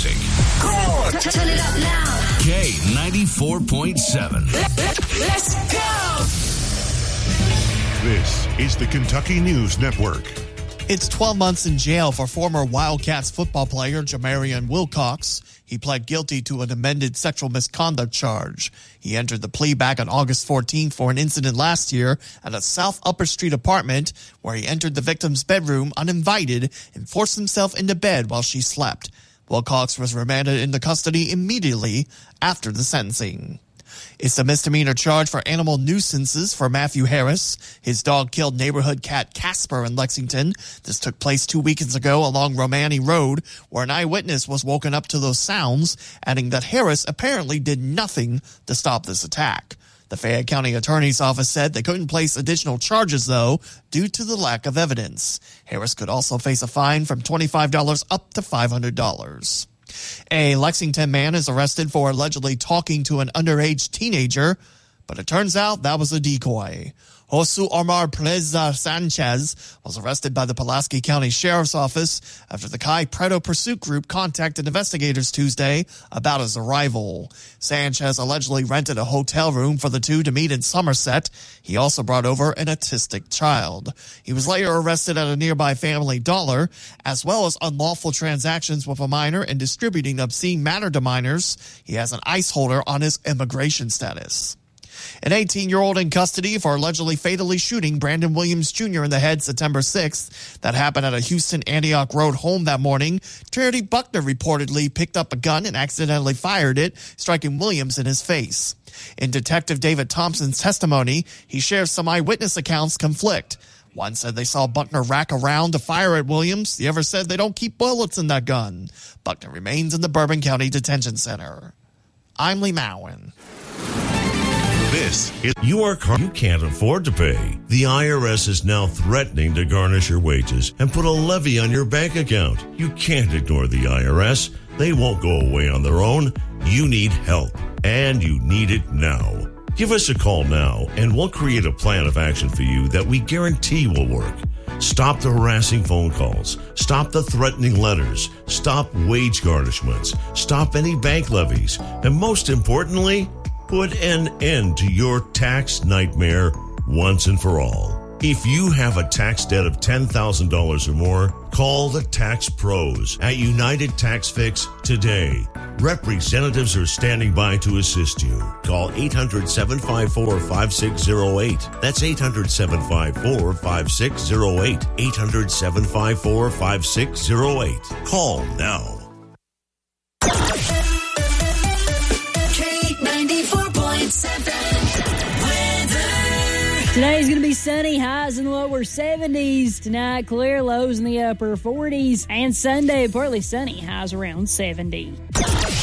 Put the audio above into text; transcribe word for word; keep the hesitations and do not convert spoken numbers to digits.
music. Cool. Turn it up now. K ninety-four point seven. Let's go. This is the Kentucky News Network. It's twelve months in jail for former Wildcats football player Jamarian Wilcox. He pled guilty to an amended sexual misconduct charge. He entered the plea back on August fourteenth for an incident last year at a South Upper Street apartment where he entered the victim's bedroom uninvited and forced himself into bed while she slept. Wilcox was remanded into custody immediately after the sentencing. It's a misdemeanor charge for animal nuisances for Matthew Harris. His dog killed neighborhood cat Casper in Lexington. This took place two weekends ago along Romani Road, where an eyewitness was woken up to those sounds, adding that Harris apparently did nothing to stop this attack. The Fayette County Attorney's Office said they couldn't place additional charges, though, due to the lack of evidence. Harris could also face a fine from twenty-five dollars up to five hundred dollars. A Lexington man is arrested for allegedly talking to an underage teenager, but it turns out that was a decoy. Josu Omar Preza Sanchez was arrested by the Pulaski County Sheriff's Office after the Kai Preto Pursuit Group contacted investigators Tuesday about his arrival. Sanchez allegedly rented a hotel room for the two to meet in Somerset. He also brought over an autistic child. He was later arrested at a nearby Family Dollar, as well as unlawful transactions with a minor and distributing obscene matter to minors. He has an ICE holder on his immigration status. An eighteen-year-old in custody for allegedly fatally shooting Brandon Williams Junior in the head September sixth. That happened at a Houston Antioch Road home that morning. Charity Buckner reportedly picked up a gun and accidentally fired it, striking Williams in his face. In Detective David Thompson's testimony, he shares some eyewitness accounts conflict. One said they saw Buckner rack around to fire at Williams. The other said they don't keep bullets in that gun. Buckner remains in the Bourbon County Detention Center. I'm Lee Mowen. This is Your car you can't afford to pay. The I R S is now threatening to garnish your wages and put a levy on your bank account. You can't ignore the I R S. They won't go away on their own. You need help, and you need it now. Give us a call now, and we'll create a plan of action for you that we guarantee will work. Stop the harassing phone calls. Stop the threatening letters. Stop wage garnishments. Stop any bank levies. And most importantly, put an end to your tax nightmare once and for all. If you have a tax debt of ten thousand dollars or more, call the Tax Pros at United Tax Fix today. Representatives are standing by to assist you. Call eight hundred, seven five four, five six zero eight. That's eight hundred, seven five four, five six zero eight. eight hundred, seven five four, five six zero eight. Call now. Today's going to be sunny, highs in the lower seventies. Tonight, clear, lows in the upper forties. And Sunday, partly sunny, highs around seventy.